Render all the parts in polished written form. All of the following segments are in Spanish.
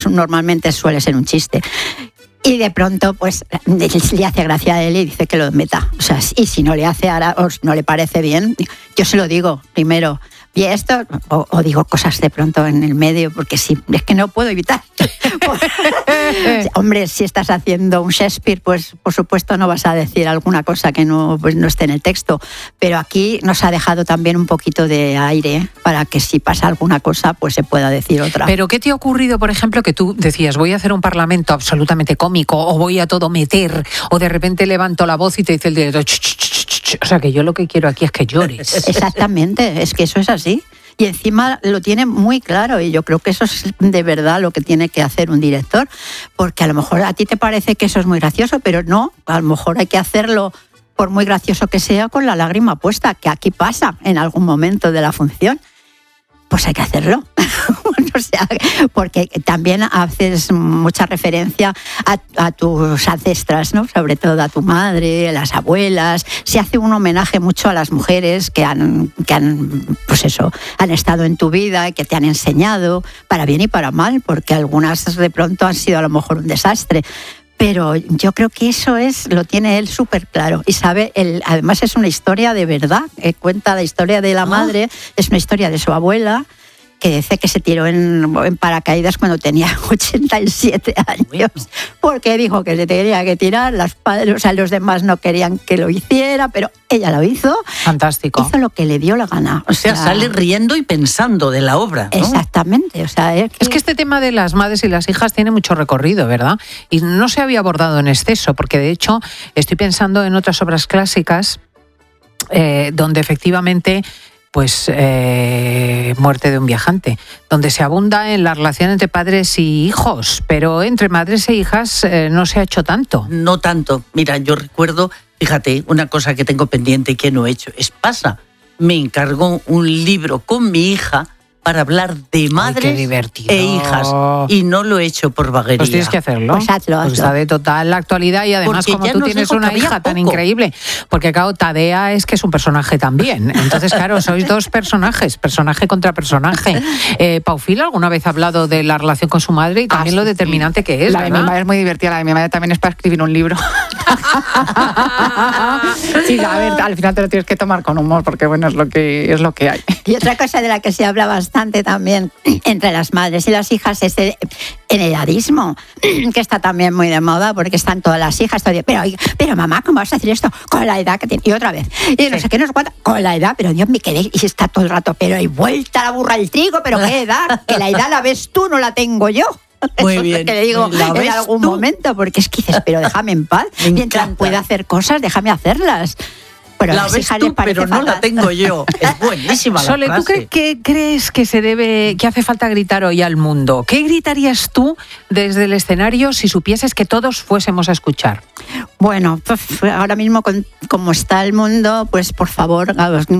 normalmente suele ser un chiste. Y de pronto, pues, le hace gracia a él y dice que lo meta. O sea, y si no le hace o no le parece bien, yo se lo digo primero. Y esto, o digo cosas de pronto en el medio, porque sí, es que no puedo evitar. Hombre, si estás haciendo un Shakespeare, pues por supuesto no vas a decir alguna cosa que no, pues, no esté en el texto. Pero aquí nos ha dejado también un poquito de aire para que si pasa alguna cosa, pues se pueda decir otra. Pero ¿qué te ha ocurrido, por ejemplo, que tú decías, voy a hacer un parlamento absolutamente cómico, o voy a todo meter, o de repente levanto la voz y te dice el director, o sea, que yo lo que quiero aquí es que llores? Exactamente, es que eso es así. Y encima lo tiene muy claro, y yo creo que eso es de verdad lo que tiene que hacer un director, porque a lo mejor a ti te parece que eso es muy gracioso, pero no, a lo mejor hay que hacerlo, por muy gracioso que sea, con la lágrima puesta, que aquí pasa en algún momento de la función. Pues hay que hacerlo. O sea, porque también haces mucha referencia a tus ancestras, ¿no? Sobre todo a tu madre, a las abuelas. Se hace un homenaje mucho a las mujeres que han pues eso, han estado en tu vida y que te han enseñado, para bien y para mal, porque algunas de pronto han sido a lo mejor un desastre. Pero yo creo que eso lo tiene él súper claro. Y sabe, además es una historia de verdad. Cuenta la historia de la madre, es una historia de su abuela, que dice que se tiró en paracaídas cuando tenía 87 años, porque dijo que se tenía que tirar, los demás no querían que lo hiciera, pero ella lo hizo. Fantástico. Hizo lo que le dio la gana. O sea, sale riendo y pensando de la obra, ¿no? Exactamente. O sea, es que este tema de las madres y las hijas tiene mucho recorrido, ¿verdad? Y no se había abordado en exceso, porque de hecho estoy pensando en otras obras clásicas donde efectivamente... pues Muerte de un viajante, donde se abunda en la relación entre padres y hijos, pero entre madres e hijas no se ha hecho tanto. No tanto. Mira, yo recuerdo, fíjate, una cosa que tengo pendiente y que no he hecho. Me encargó un libro con mi hija para hablar de madres e hijas. Y no lo he hecho por vaguería. Pues tienes que hacerlo. Pues hazlo. Pues está de total actualidad y además porque como tú tienes una hija tan increíble. Porque claro, Tadea es que es un personaje también. Entonces, claro, sois dos personajes, personaje contra personaje. Paufil alguna vez ha hablado de la relación con su madre y también lo determinante que es, La de mi madre es muy divertida, la de mi madre también es para escribir un libro. Sí, a ver, al final te lo tienes que tomar con humor porque bueno, es lo que hay. Y otra cosa de la que se habla bastante también entre las madres y las hijas es el edadismo, que está también muy de moda porque están todas las hijas todavía, pero mamá, ¿cómo vas a hacer esto? Con la edad que tiene. Y otra vez, y no sé qué, no sé cuánto, con la edad, pero Dios me quedé, y está todo el rato, pero hay vuelta la burra al trigo, pero qué edad, que la edad la ves tú, no la tengo yo. Muy bien. Que le digo en algún momento, porque es que dices, pero déjame en paz, mientras pueda hacer cosas, déjame hacerlas. Pero la ves tú, pero no la tengo yo. Es buenísima la Sole, frase. ¿tú qué crees que hace falta gritar hoy al mundo? ¿Qué gritarías tú desde el escenario si supieses que todos fuésemos a escuchar? Bueno, pues ahora mismo como está el mundo, pues por favor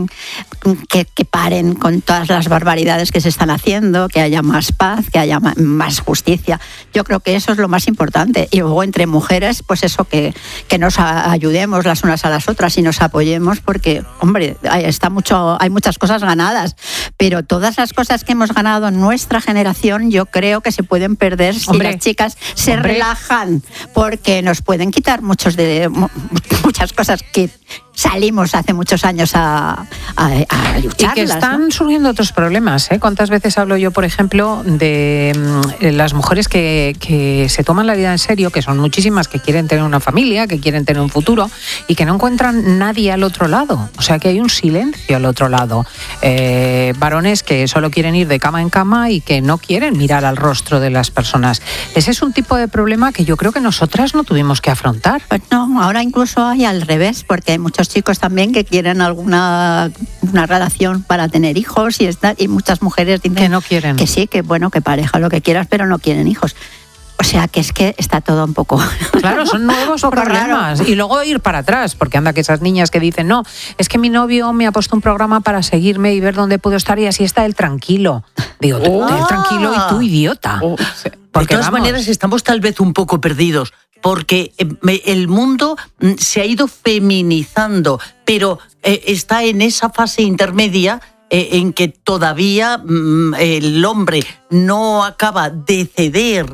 que paren con todas las barbaridades que se están haciendo, que haya más paz, que haya más justicia. Yo creo que eso es lo más importante. Y luego entre mujeres, pues eso, que nos ayudemos las unas a las otras y nos apoyemos, porque, hombre, hay muchas cosas ganadas, pero todas las cosas que hemos ganado en nuestra generación yo creo que se pueden perder si las chicas se relajan, porque nos pueden quitar muchas cosas que salimos hace muchos años a lucharlas. Y que están surgiendo otros problemas, ¿eh? ¿Cuántas veces hablo yo, por ejemplo, de las mujeres que se toman la vida en serio, que son muchísimas, que quieren tener una familia, que quieren tener un futuro y que no encuentran nadie al otro lado? O sea, que hay un silencio al otro lado. Varones que solo quieren ir de cama en cama y que no quieren mirar al rostro de las personas. Ese es un tipo de problema que yo creo que nosotras no tuvimos que afrontar. Pues no, ahora incluso hay al revés, porque hay muchos chicos también que quieren una relación para tener hijos y muchas mujeres dicen que no quieren. Que sí, que bueno, que pareja lo que quieras, pero no quieren hijos. O sea, que es que está todo un poco... Claro, son nuevos problemas. Raro. Y luego ir para atrás, porque anda que esas niñas que dicen, no, es que mi novio me ha puesto un programa para seguirme y ver dónde puedo estar y así está él tranquilo. Digo, él tranquilo y tú idiota. Sí. De todas maneras, estamos tal vez un poco perdidos, porque el mundo se ha ido feminizando, pero está en esa fase intermedia en que todavía el hombre no acaba de ceder